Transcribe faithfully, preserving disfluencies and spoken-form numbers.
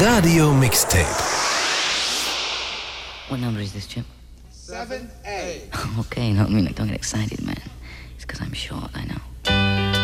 Radio Mixtape. What number is this, Chip? seven A. Okay, no, I mean, like, don't get excited, man. It's because I'm short, I know.